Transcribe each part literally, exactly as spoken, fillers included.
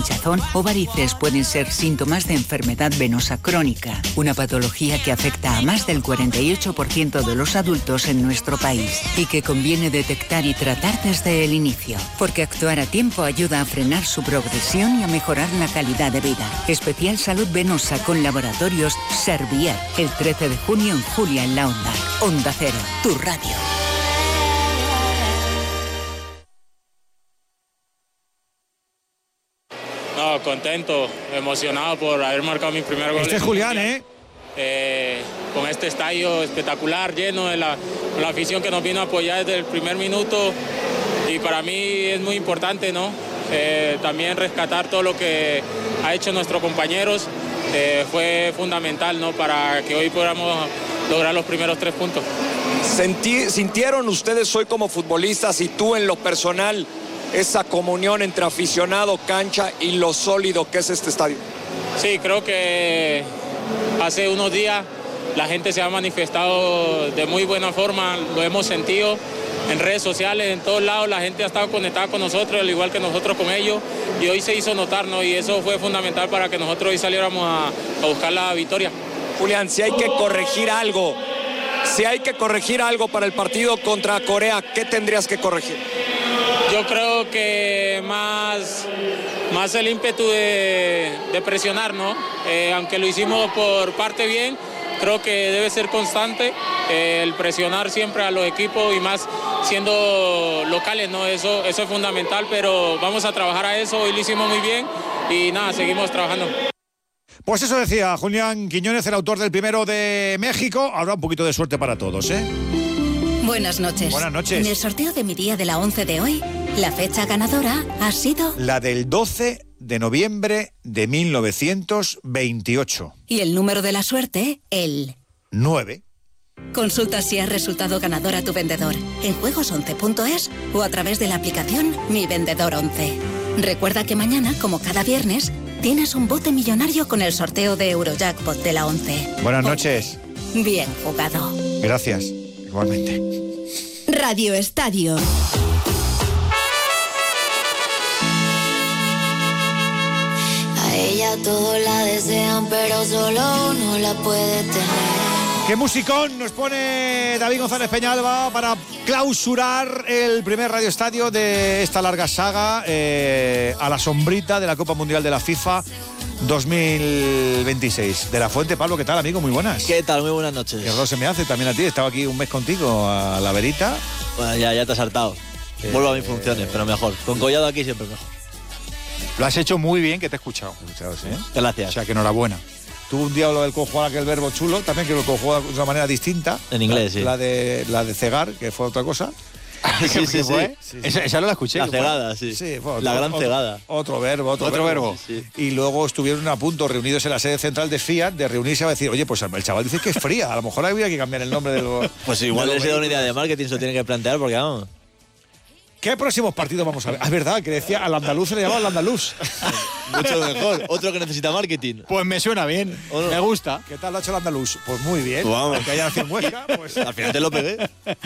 hinchazón o varices pueden ser síntomas de enfermedad venosa crónica, una patología que afecta a más del cuarenta y ocho por ciento de los adultos en nuestro país y que conviene detectar y tratar desde el inicio, porque actuar a tiempo ayuda a frenar su progresión y a mejorar la calidad de vida. Especial Salud Venosa con Laboratorios Servier, el trece de junio en Julia en la Onda. Onda Cero, tu radio. No, contento, emocionado por haber marcado mi primer gol. Este es Julián, ¿eh? Eh, con este estadio espectacular, lleno de la, la afición que nos vino a apoyar desde el primer minuto, y para mí es muy importante, ¿no? Eh, también rescatar todo lo que ha hecho nuestros compañeros, eh, fue fundamental, ¿no? Para que hoy podamos lograr los primeros tres puntos. Sentí, ¿Sintieron ustedes hoy como futbolistas y tú en lo personal esa comunión entre aficionado, cancha y lo sólido que es este estadio? Sí, creo que hace unos días la gente se ha manifestado de muy buena forma, lo hemos sentido en redes sociales, en todos lados, la gente ha estado conectada con nosotros, al igual que nosotros con ellos, y hoy se hizo notar, ¿no? Y eso fue fundamental para que nosotros hoy saliéramos a, a buscar la victoria. Julián, si hay que corregir algo, si hay que corregir algo para el partido contra Corea, ¿qué tendrías que corregir? Yo creo que más, más el ímpetu de, de presionar, ¿no? Eh, aunque lo hicimos por parte bien, creo que debe ser constante eh, el presionar siempre a los equipos y más siendo locales, ¿no? Eso, eso es fundamental, pero vamos a trabajar a eso, hoy lo hicimos muy bien y nada, seguimos trabajando. Pues eso decía Julián Quiñones, el autor del primero de México. Habrá un poquito de suerte para todos, ¿eh? Buenas noches. Buenas noches. En el sorteo de mi día de la once de hoy, la fecha ganadora ha sido... la del doce de noviembre de mil novecientos veintiocho. Y el número de la suerte, el... nueve. Consulta si has resultado ganador a tu vendedor en juegos once punto es o a través de la aplicación Mi Vendedor once. Recuerda que mañana, como cada viernes, tienes un bote millonario con el sorteo de Eurojackpot de la once. Buenas noches. Bien jugado. Gracias, igualmente. Radio Estadio. A ella todos la desean, pero solo uno la puede tener. ¿Qué musicón nos pone David González Peñalba para clausurar el primer Radio Estadio de esta larga saga eh, a la sombrita de la Copa Mundial de la FIFA dos mil veintiséis? De la Fuente, Pablo, ¿qué tal, amigo? Muy buenas. ¿Qué tal? Muy buenas noches. Qué error se me hace también a ti. He estado aquí un mes contigo a la verita. Bueno, ya, ya te has hartado. Eh, Vuelvo a mis funciones, pero mejor. Con Collado aquí siempre mejor. Lo has hecho muy bien, que te he escuchado. escuchado ¿sí? Gracias. O sea, que enhorabuena. Tuvo un día lo del conjugar, aquel verbo chulo, también que lo conjuga de una manera distinta. En inglés, la, sí. La de, la de cegar, que fue otra cosa. sí, sí, sí. sí, sí. Esa, esa no la escuché. La cegada, sí. sí fue otro, la gran otro, cegada. Otro verbo, otro, otro verbo. verbo. Sí, sí. Y luego estuvieron a punto, reunidos en la sede central de Fiat, de reunirse a decir, oye, pues el chaval dice que es fría, a lo mejor había que cambiar el nombre de los... Pues igual les da una idea de marketing, se lo tienen que plantear, porque vamos... ¿Qué próximos partidos vamos a ver? Ah, es verdad, que decía al andaluz se le llamaba al andaluz. Mucho mejor. Otro que necesita marketing. Pues me suena bien. No? Me gusta. ¿Qué tal lo ha hecho el andaluz? Pues muy bien. Pues vamos. Que haya nacido en Huesca, pues... Al final te lo pegué.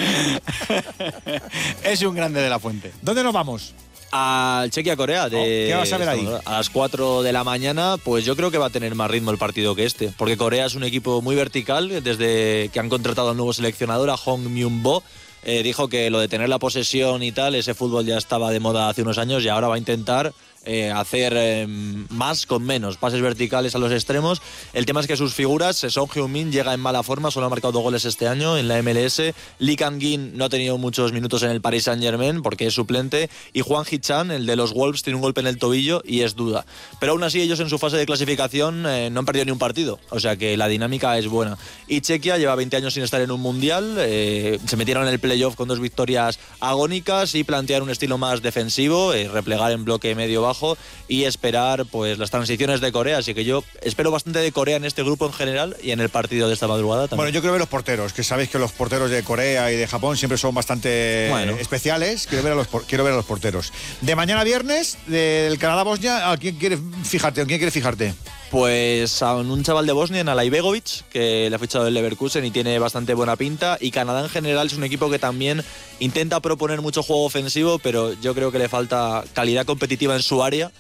Es un grande de la Fuente. ¿Dónde nos vamos? Al Chequia-Corea. De... Oh, ¿qué vas a ver ahí? A las cuatro de la mañana, pues yo creo que va a tener más ritmo el partido que este. Porque Corea es un equipo muy vertical, desde que han contratado al nuevo seleccionador, a Hong Myung-bo. Eh, dijo que lo de tener la posesión y tal, ese fútbol ya estaba de moda hace unos años y ahora va a intentar eh, hacer eh, más con menos, pases verticales a los extremos. El tema es que sus figuras, Son Heung-min llega en mala forma, solo ha marcado dos goles este año en la M L S, Lee Kang-in no ha tenido muchos minutos en el Paris Saint-Germain porque es suplente, y Hwang Hee-chan, el de los Wolves, tiene un golpe en el tobillo y es duda. Pero aún así ellos en su fase de clasificación eh, no han perdido ni un partido, o sea que la dinámica es buena. Y Chequia lleva veinte años sin estar en un mundial, eh, se metieron en el playoff con dos victorias agónicas y plantear un estilo más defensivo, eh, replegar en bloque medio-bajo y esperar pues las transiciones de Corea, así que yo espero bastante de Corea en este grupo en general y en el partido de esta madrugada también. Bueno, yo quiero ver los porteros, que sabéis que los porteros de Corea y de Japón siempre son bastante bueno. especiales. Quiero ver, a los, quiero ver a los porteros. De mañana viernes, del Canadá-Bosnia, ¿a quién quieres fijarte? ¿A quién quieres fijarte? Pues a un chaval de Bosnia, Alay Begovic, que le ha fichado el Leverkusen y tiene bastante buena pinta. Y Canadá en general es un equipo que también intenta proponer mucho juego ofensivo, pero yo creo que le falta calidad competitiva en su área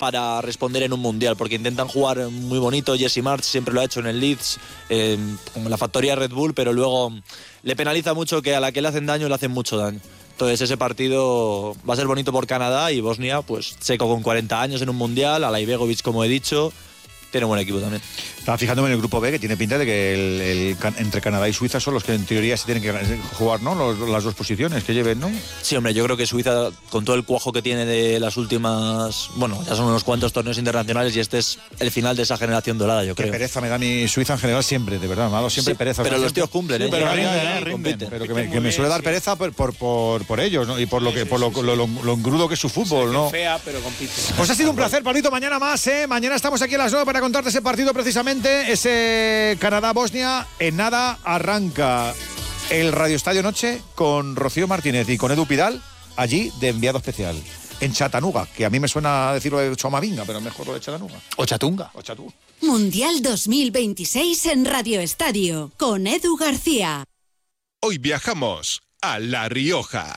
para responder en un mundial, porque intentan jugar muy bonito. Jesse Marsch siempre lo ha hecho en el Leeds, eh, con la factoría Red Bull, pero luego le penaliza mucho que a la que le hacen daño le hacen mucho daño. Entonces ese partido va a ser bonito por Canadá, y Bosnia, pues seco con cuarenta años en un mundial, Alaibegovic, como he dicho, tiene un buen equipo también. Estaba fijándome en el grupo B, que tiene pinta de que el, el, entre Canadá y Suiza son los que en teoría se tienen que jugar, ¿no? Los, las dos posiciones que lleven, ¿no? Sí, hombre, yo creo que Suiza, con todo el cuajo que tiene de las últimas, bueno, ya son unos cuantos torneos internacionales, y este es el final de esa generación dorada, yo creo. Qué pereza me da mi Suiza en general siempre, de verdad, malo siempre sí, pereza. Pero o sea, los tíos cumplen, sí, ¿eh? Pero, rinden, rinden, ¿eh? rinden, pero que me, que me suele dar pereza por, por, por, por ellos, ¿no? Y por lo que por lo, lo, lo, lo engrudo que es su fútbol, sí, ¿no? Fea, pero compite. Pues ha sido un placer, Pablito. Mañana más, ¿eh? Mañana estamos aquí a las nueve para contarte ese partido precisamente. Ese Canadá-Bosnia. En nada arranca el Radio Estadio Noche con Rocío Martínez y con Edu Pidal, allí de enviado especial, en Chattanooga, que a mí me suena a decirlo de Chomavinga, pero mejor lo de Chattanooga. O Chatunga. O Chatunga. Mundial dos mil veintiséis en Radio Estadio, con Edu García. Hoy viajamos a La Rioja.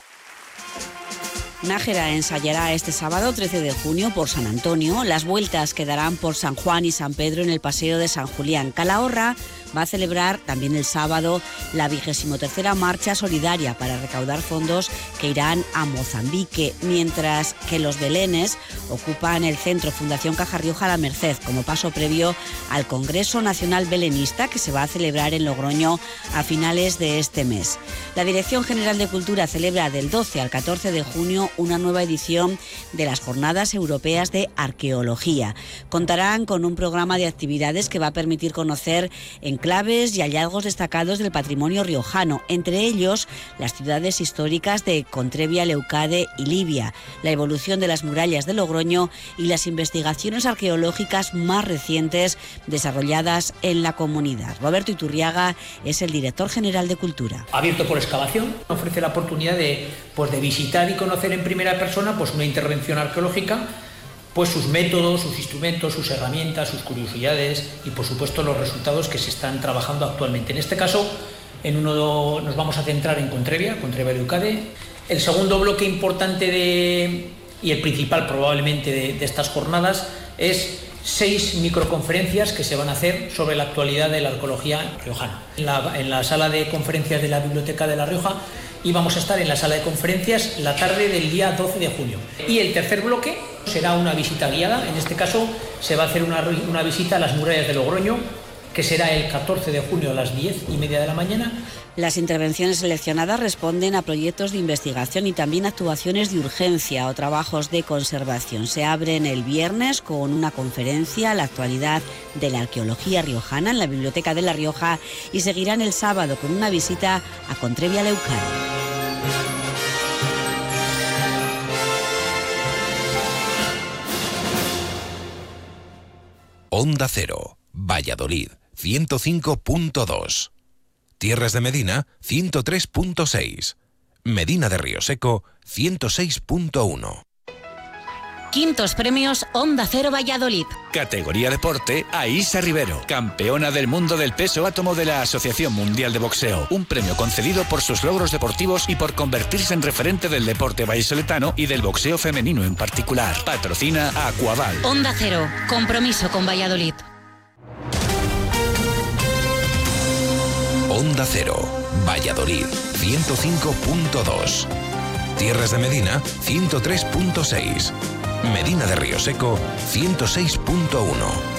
Nájera ensayará este sábado trece de junio por San Antonio. Las vueltas quedarán por San Juan y San Pedro en el Paseo de San Julián. Calahorra va a celebrar también el sábado la vigésimo tercera marcha solidaria para recaudar fondos que irán a Mozambique, mientras que los belenes ocupan el centro Fundación Caja Rioja La Merced como paso previo al Congreso Nacional Belenista, que se va a celebrar en Logroño a finales de este mes. La Dirección General de Cultura celebra del doce al catorce de junio una nueva edición de las Jornadas Europeas de Arqueología. Contarán con un programa de actividades que va a permitir conocer enclaves y hallazgos destacados del patrimonio riojano, entre ellos las ciudades históricas de Contrevia, Leucade y Libia, la evolución de las murallas de Logroño y las investigaciones arqueológicas más recientes desarrolladas en la comunidad. Roberto Iturriaga es el director general de Cultura. Abierto por excavación, ofrece la oportunidad de, pues, de visitar y conocer en primera persona pues, una intervención arqueológica, pues sus métodos, sus instrumentos, sus herramientas, sus curiosidades y por supuesto los resultados que se están trabajando actualmente. En este caso, en uno nos vamos a centrar en Contrevia, Contrevia Leucade. El segundo bloque importante de, y el principal probablemente de, de estas jornadas es seis microconferencias que se van a hacer sobre la actualidad de la arqueología riojana. En la, en la sala de conferencias de la Biblioteca de La Rioja, y vamos a estar en la sala de conferencias la tarde del día doce de junio. Y el tercer bloque será una visita guiada. En este caso se va a hacer una, una visita a las murallas de Logroño, que será el catorce de junio a las diez y media de la mañana. Las intervenciones seleccionadas responden a proyectos de investigación y también actuaciones de urgencia o trabajos de conservación. Se abren el viernes con una conferencia, la actualidad de la arqueología riojana, en la Biblioteca de La Rioja, y seguirán el sábado con una visita a Contrevia Leucade. Onda Cero, Valladolid, ciento cinco punto dos. Tierras de Medina, ciento tres punto seis. Medina de Río Seco, ciento seis punto uno. Quintos premios Onda Cero Valladolid. Categoría Deporte, Aísa Rivero, campeona del mundo del peso átomo de la Asociación Mundial de Boxeo. Un premio concedido por sus logros deportivos y por convertirse en referente del deporte vallisoletano y del boxeo femenino en particular. Patrocina Aquaval. Onda Cero, compromiso con Valladolid. Onda Cero, Valladolid, ciento cinco punto dos. Tierras de Medina, ciento tres punto seis. Medina de Río Seco, ciento seis punto uno.